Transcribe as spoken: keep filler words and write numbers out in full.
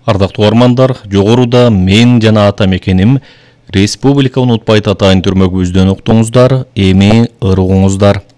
Ардактуу угармандар, жогоруда мен жана ата мекеним Республика унутпайт атайын түрмөгүбүздөн уктуңуздар, эми ыргуңуздар.